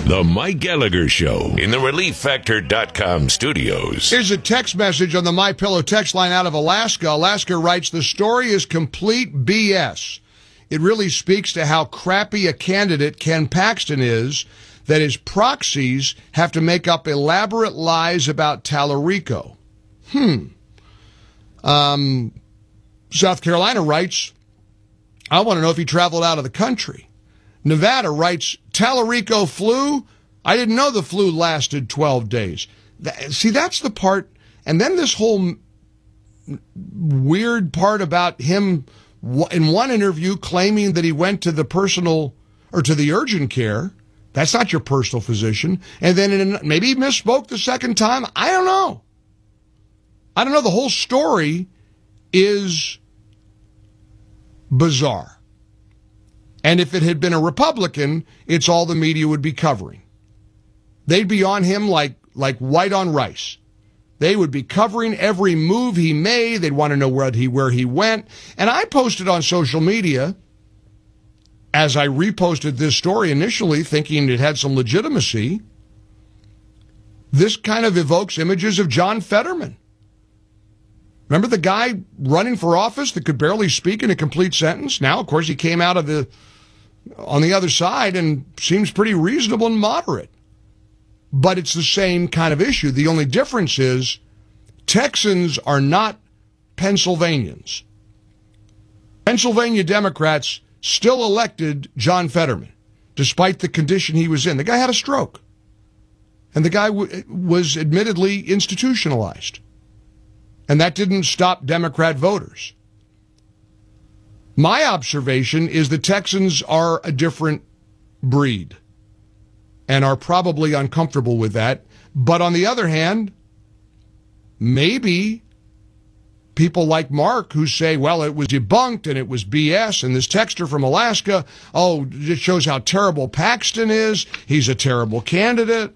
The Mike Gallagher Show in the ReliefFactor.com studios. Here's a text message on the MyPillow text line out of Alaska. Alaska writes, the story is complete BS. It really speaks to how crappy a candidate Ken Paxton is, that his proxies have to make up elaborate lies about Tallarico. South Carolina writes, I want to know if he traveled out of the country. Nevada writes, Tallarico flu? I didn't know the flu lasted 12 days. See, that's the part. And then this whole weird part about him in one interview claiming that he went to the urgent care. That's not your personal physician. And then maybe he misspoke the second time. I don't know. The whole story is bizarre. And if it had been a Republican, it's all the media would be covering. They'd be on him like white on rice. They would be covering every move he made. They'd want to know where he went. And I posted on social media, as I reposted this story initially, thinking it had some legitimacy, this kind of evokes images of John Fetterman. Remember the guy running for office that could barely speak in a complete sentence? Now, of course, he came out of on the other side and seems pretty reasonable and moderate. But it's the same kind of issue. The only difference is Texans are not Pennsylvanians. Pennsylvania Democrats still elected John Fetterman, despite the condition he was in. The guy had a stroke. And the guy was admittedly institutionalized. And that didn't stop Democrat voters. My observation is the Texans are a different breed and are probably uncomfortable with that. But on the other hand, maybe people like Mark who say, well, it was debunked and it was BS, and this texter from Alaska, it shows how terrible Paxton is. He's a terrible candidate.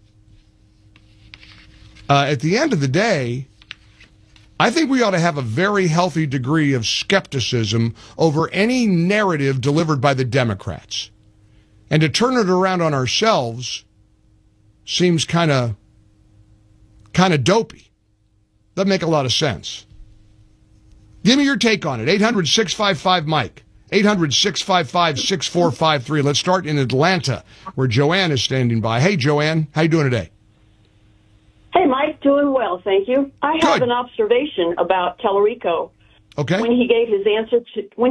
At the end of the day, I think we ought to have a very healthy degree of skepticism over any narrative delivered by the Democrats. And to turn it around on ourselves seems kind of dopey. Doesn't make a lot of sense. Give me your take on it. 800-655-MIKE. 800-655-6453. Let's start in Atlanta, where Joanne is standing by. Hey, Joanne. How you doing today? Hey, Mike. Doing well, thank you. I have an observation about Tallarico. Okay. When he gave his answer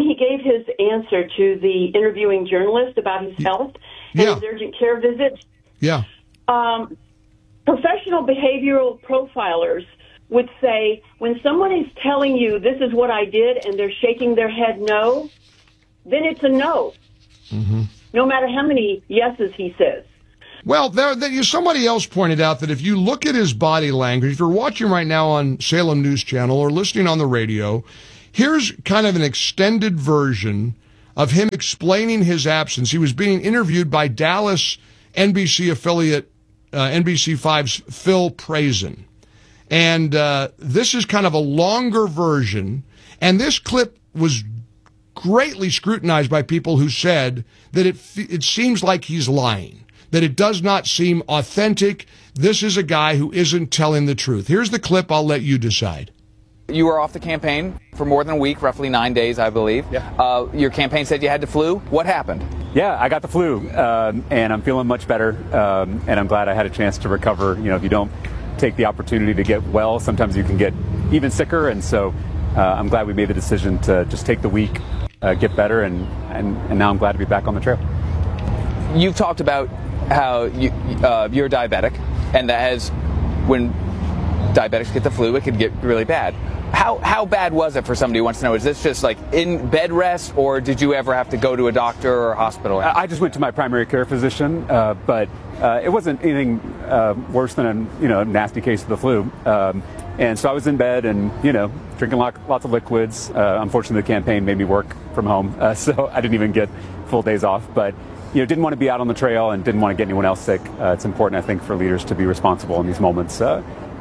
to the interviewing journalist about his health and his urgent care visit. Yeah. Professional behavioral profilers would say when someone is telling you this is what I did and they're shaking their head no, then it's a no. Mm-hmm. No matter how many yeses he says. Well, somebody else pointed out that if you look at his body language, if you're watching right now on Salem News Channel or listening on the radio, here's kind of an extended version of him explaining his absence. He was being interviewed by Dallas NBC affiliate NBC5's Phil Prazin. And this is kind of a longer version. And this clip was greatly scrutinized by people who said that it seems like he's lying, that it does not seem authentic. This is a guy who isn't telling the truth. Here's the clip. I'll let you decide. You were off the campaign for more than a week, roughly 9 days, I believe. Yeah. Your campaign said you had the flu. What happened? Yeah, I got the flu, and I'm feeling much better, and I'm glad I had a chance to recover. You know, if you don't take the opportunity to get well, sometimes you can get even sicker, and so I'm glad we made the decision to just take the week, get better, and now I'm glad to be back on the trail. You've talked about how you're diabetic, and when diabetics get the flu, it could get really bad. How bad was it for somebody who wants to know? Is this just like in bed rest, or did you ever have to go to a doctor or a hospital? I just went to my primary care physician, but it wasn't anything worse than a nasty case of the flu. And so I was in bed and drinking lots of liquids. Unfortunately, the campaign made me work from home, so I didn't even get full days off. But didn't want to be out on the trail and didn't want to get anyone else sick. It's important, I think, for leaders to be responsible in these moments.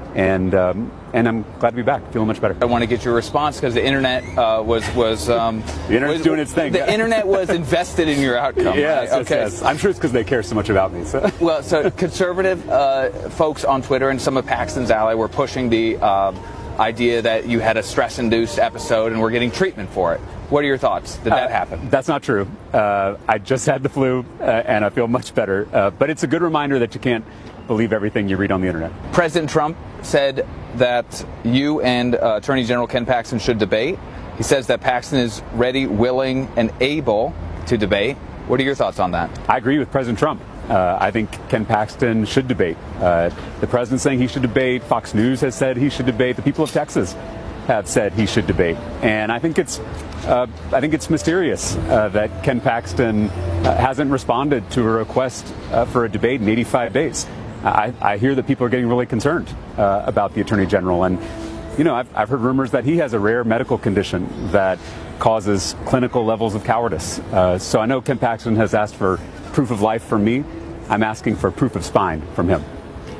And I'm glad to be back, feeling much better. I want to get your response because the internet the internet's doing its thing. The internet was invested in your outcome. Yes, right? Okay. yes. I'm sure it's because they care so much about me. So. Well, so conservative folks on Twitter and some of Paxton's ally were pushing the idea that you had a stress-induced episode and were getting treatment for it. What are your thoughts? Did that happen? That's not true. I just had the flu, and I feel much better. But it's a good reminder that you can't believe everything you read on the internet. President Trump said that you and Attorney General Ken Paxton should debate. He says that Paxton is ready, willing, and able to debate. What are your thoughts on that? I agree with President Trump. I think Ken Paxton should debate. The president's saying he should debate. Fox News has said he should debate. The people of Texas have said he should debate. And I think it's mysterious that Ken Paxton hasn't responded to a request for a debate in 85 days. I hear that people are getting really concerned about the Attorney General. And, you know, I've heard rumors that he has a rare medical condition that causes clinical levels of cowardice. So I know Ken Paxton has asked for proof of life from me. I'm asking for proof of spine from him.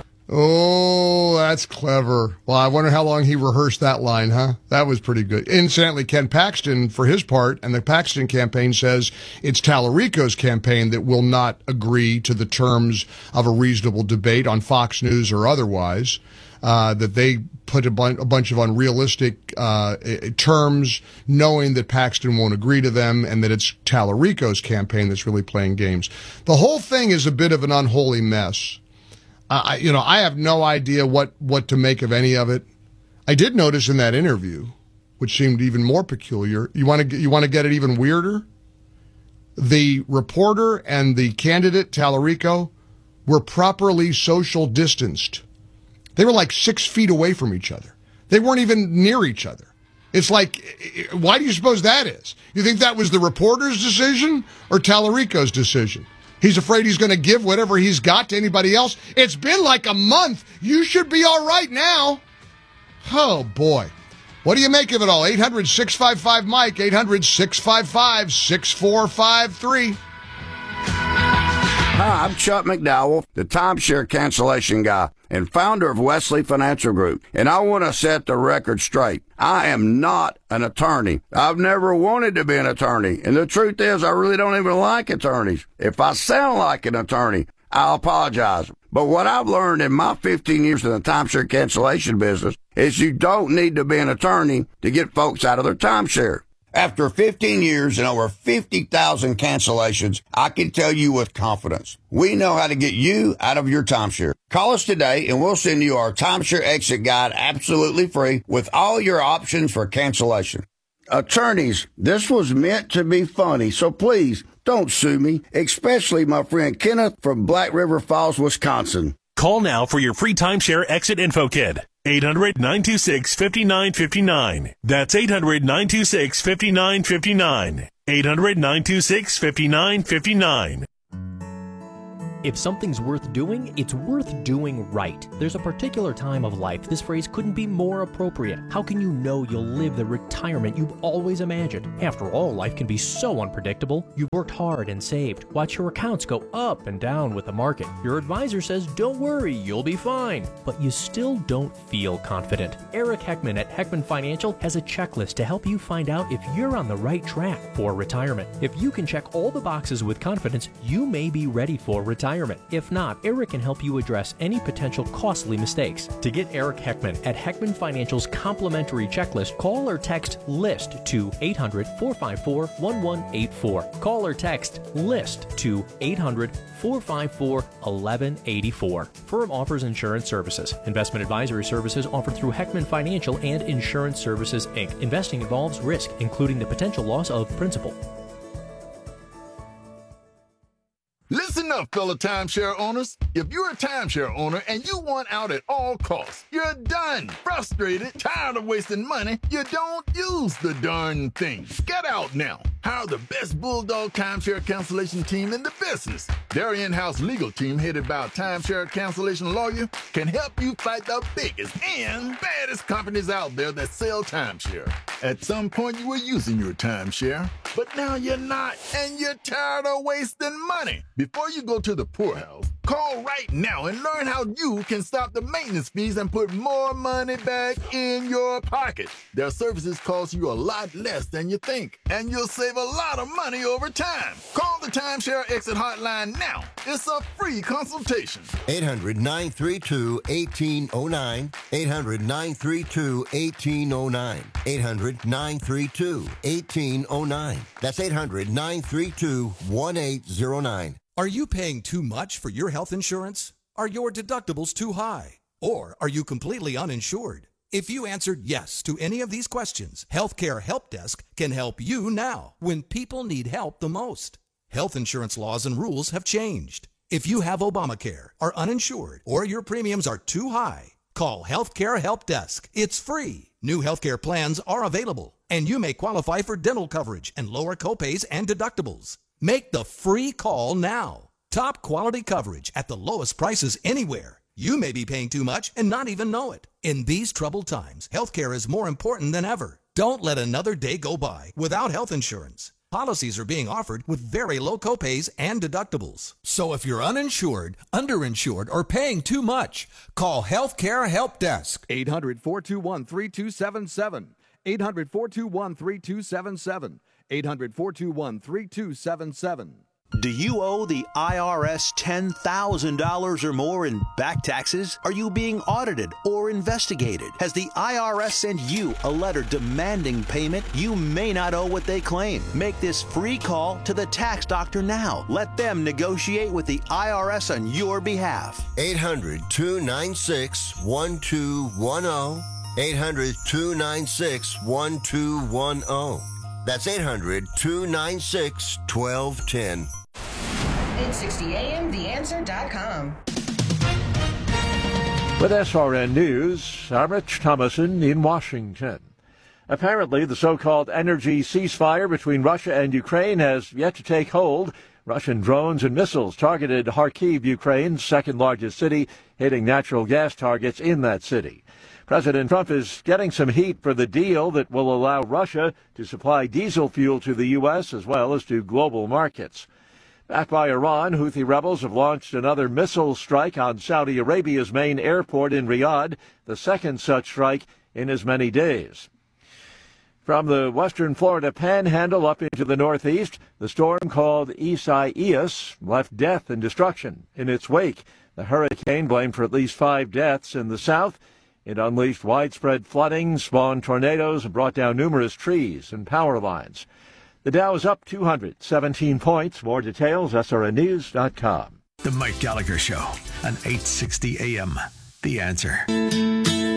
Oh, that's clever. Well, I wonder how long he rehearsed that line, huh? That was pretty good. Incidentally, Ken Paxton, for his part, and the Paxton campaign says it's Tallarico's campaign that will not agree to the terms of a reasonable debate on Fox News or otherwise, that they put a bunch of unrealistic terms, knowing that Paxton won't agree to them, and that it's Tallarico's campaign that's really playing games. The whole thing is a bit of an unholy mess. I have no idea what to make of any of it. I did notice in that interview, which seemed even more peculiar. You want to get it even weirder? The reporter and the candidate, Tallarico, were properly social distanced. They were like 6 feet away from each other. They weren't even near each other. It's like, why do you suppose that is? You think that was the reporter's decision or Tallarico's decision? He's afraid he's going to give whatever he's got to anybody else. It's been like a month. You should be all right now. Oh, boy. What do you make of it all? 800-655-MIKE, 800-655-6453. Hi, I'm Chuck McDowell, the timeshare cancellation guy and founder of Wesley Financial Group, and I want to set the record straight. I am not an attorney. I've never wanted to be an attorney, and the truth is I really don't even like attorneys. If I sound like an attorney, I'll apologize. But what I've learned in my 15 years in the timeshare cancellation business is you don't need to be an attorney to get folks out of their timeshare. After 15 years and over 50,000 cancellations, I can tell you with confidence, we know how to get you out of your timeshare. Call us today and we'll send you our timeshare exit guide absolutely free with all your options for cancellation. Attorneys, this was meant to be funny, so please don't sue me, especially my friend Kenneth from Black River Falls, Wisconsin. Call now for your free timeshare exit info kit. 800-926-5959. That's 800-926-5959. 800-926-5959. If something's worth doing, it's worth doing right. There's a particular time of life this phrase couldn't be more appropriate. How can you know you'll live the retirement you've always imagined? After all, life can be so unpredictable. You've worked hard and saved. Watch your accounts go up and down with the market. Your advisor says, don't worry, you'll be fine. But you still don't feel confident. Eric Heckman at Heckman Financial has a checklist to help you find out if you're on the right track for retirement. If you can check all the boxes with confidence, you may be ready for retirement. If not, Eric can help you address any potential costly mistakes. To get Eric Heckman at Heckman Financial's complimentary checklist, call or text LIST to 800-454-1184. Call or text LIST to 800-454-1184. Firm offers insurance services. Investment advisory services offered through Heckman Financial and Insurance Services, Inc. Investing involves risk, including the potential loss of principal. Listen up, fellow timeshare owners. If you're a timeshare owner and you want out at all costs, you're done, frustrated, tired of wasting money, you don't use the darn thing. Get out now. Hire the best Bulldog timeshare cancellation team in the business. Their in-house legal team, headed by a timeshare cancellation lawyer, can help you fight the biggest and baddest companies out there that sell timeshare. At some point, you were using your timeshare, but now you're not, and you're tired of wasting money. Before you go to the poorhouse, call right now and learn how you can stop the maintenance fees and put more money back in your pocket. Their services cost you a lot less than you think, and you'll save a lot of money over time. Call the Timeshare Exit Hotline now. It's a free consultation. 800-932-1809. 800-932-1809. 800-932-1809. That's 800-932-1809. Are you paying too much for your health insurance? Are your deductibles too high? Or are you completely uninsured? If you answered yes to any of these questions, Healthcare Help Desk can help you now when people need help the most. Health insurance laws and rules have changed. If you have Obamacare, are uninsured, or your premiums are too high, call Healthcare Help Desk. It's free. New healthcare plans are available, and you may qualify for dental coverage and lower copays and deductibles. Make the free call now. Top quality coverage at the lowest prices anywhere. You may be paying too much and not even know it. In these troubled times, healthcare is more important than ever. Don't let another day go by without health insurance. Policies are being offered with very low copays and deductibles. So if you're uninsured, underinsured, or paying too much, call Healthcare Help Desk. 800-421-3277. 800-421-3277. 800-421-3277. Do you owe the IRS $10,000 or more in back taxes? Are you being audited or investigated? Has the IRS sent you a letter demanding payment? You may not owe what they claim. Make this free call to the tax doctor now. Let them negotiate with the IRS on your behalf. 800-296-1210. 800-296-1210. That's 800-296-1210. 860amtheanswer.com. With SRN News, I'm Rich Thomason in Washington. Apparently, the so-called energy ceasefire between Russia and Ukraine has yet to take hold. Russian drones and missiles targeted Kharkiv, Ukraine's second-largest city, hitting natural gas targets in that city. President Trump is getting some heat for the deal that will allow Russia to supply diesel fuel to the U.S. as well as to global markets. Backed by Iran, Houthi rebels have launched another missile strike on Saudi Arabia's main airport in Riyadh, the second such strike in as many days. From the western Florida panhandle up into the northeast, the storm called Isaias left death and destruction in its wake. The hurricane, blamed for at least 5 deaths in the south, it unleashed widespread flooding, spawned tornadoes, and brought down numerous trees and power lines. The Dow is up 217 points. More details, srnnews.com. The Mike Gallagher Show on 860 AM. The Answer.